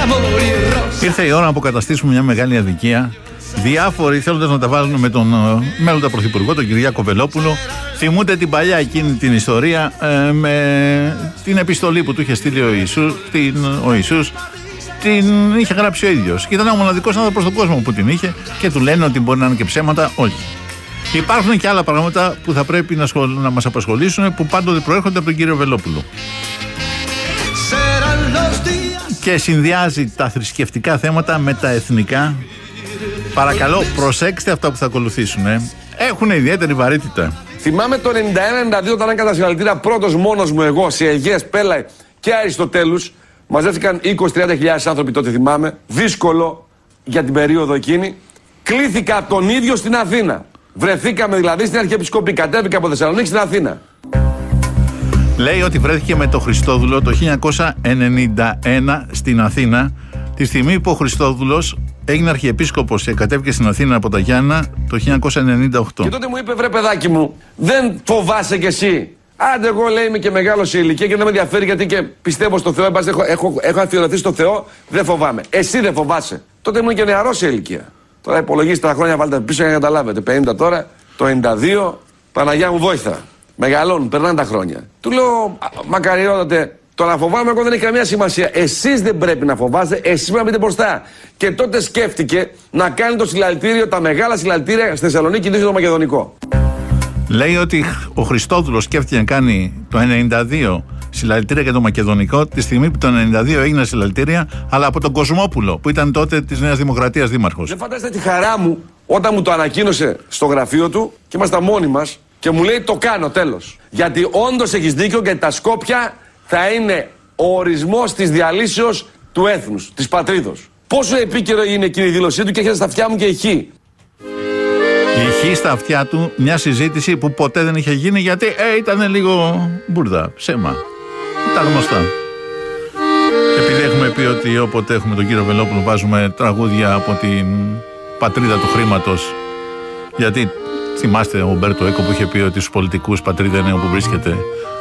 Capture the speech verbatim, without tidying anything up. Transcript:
Ήρθε η ώρα να αποκαταστήσουμε μια μεγάλη αδικία. Διάφοροι θέλοντας να τα βάλουν με τον μέλλοντα πρωθυπουργό, τον Κυριάκο Βελόπουλο, θυμούνται την παλιά εκείνη την ιστορία ε, με την επιστολή που του είχε στείλει ο Ιησούς, την, ο Ιησούς, την είχε γράψει ο ίδιος. Και ήταν ο μοναδικός άνθρωπος στον κόσμο που την είχε και του λένε ότι μπορεί να είναι και ψέματα. Όχι. Υπάρχουν και άλλα πράγματα που θα πρέπει να, σχολ... να μας απασχολήσουν, που πάντοτε προέρχονται από τον κύριο Βελόπουλο. Και συνδυάζει τα θρησκευτικά θέματα με τα εθνικά. Παρακαλώ, προσέξτε αυτά που θα ακολουθήσουν. Ε. Έχουν ιδιαίτερη βαρύτητα. Θυμάμαι το ενενήντα ένα ενενήντα δύο, όταν έκανα συλλαλητήρια πρώτος μόνος μου εγώ σε Αιγαίες, Πέλα και Αριστοτέλους. Μαζεύτηκαν είκοσι με τριάντα χιλιάδες άνθρωποι τότε, θυμάμαι. Δύσκολο για την περίοδο εκείνη. Κλήθηκα τον ίδιο στην Αθήνα. Βρεθήκαμε δηλαδή στην Αρχιεπισκοπή. Κατέβηκα από Θεσσαλονίκη στην Αθήνα. Λέει ότι βρέθηκε με τον Χριστόδουλο το χίλια εννιακόσια ενενήντα ένα στην Αθήνα, τη στιγμή που ο Χριστόδουλος έγινε αρχιεπίσκοπος και κατέβηκε στην Αθήνα από τα Γιάννα το χίλια εννιακόσια ενενήντα οκτώ. Και τότε μου είπε, βρε παιδάκι μου, δεν φοβάσαι κι εσύ? Άντε, εγώ λέει είμαι και μεγάλο σε ηλικία και δεν με ενδιαφέρει γιατί και πιστεύω στο Θεό. Έχω, έχω, έχω αφιερωθεί στο Θεό, δεν φοβάμαι. Εσύ δεν φοβάσαι? Τότε ήμουν και νεαρό σε ηλικία. Τώρα υπολογίστε τα χρόνια, βάλτε πίσω για να καταλάβετε. πενήντα τώρα, το ενενήντα δύο, Παναγιά μου βόηθα. Μεγαλώνουν, περνάνε τα χρόνια. Του λέω, μακαριότατε, το να φοβάμαι εγώ δεν έχει καμία σημασία. Εσείς δεν πρέπει να φοβάστε, εσείς πρέπει να μπείτε μπροστά. Και τότε σκέφτηκε να κάνει το συλλαλητήριο, τα μεγάλα συλλαλητήρια στη Θεσσαλονίκη, και το Μακεδονικό. Λέει ότι ο Χριστόδουλος σκέφτηκε να κάνει το ενενήντα δύο συλλαλητήρια για το Μακεδονικό, τη στιγμή που το ενενήντα δύο έγιναν συλλαλητήρια, αλλά από τον Κοσμόπουλο, που ήταν τότε της Νέας Δημοκρατίας δήμαρχος. Δεν φαντάζεστε τη χαρά μου όταν μου το ανακοίνωσε στο γραφείο του και ήμασταν μόνοι μας και μου λέει το κάνω, τέλος. Γιατί όντως έχεις δίκιο, γιατί τα Σκόπια θα είναι ο ορισμός της διαλύσεως του έθνους, της πατρίδος. Πόσο επίκαιρο είναι εκείνη η δήλωσή του και έχετε στα αυτιά μου και ηχή. Η ηχή στα αυτιά του, μια συζήτηση που ποτέ δεν είχε γίνει γιατί ε, ήταν λίγο μπουρδα, ψέμα. Τα γνωστά. Επειδή έχουμε πει ότι όποτε έχουμε τον κύριο Βελόπουλο βάζουμε τραγούδια από την πατρίδα του χρήματος, γιατί θυμάστε ο Ομπέρτο Έκο που είχε πει ότι στους πολιτικούς πατρίδα είναι όπου βρίσκεται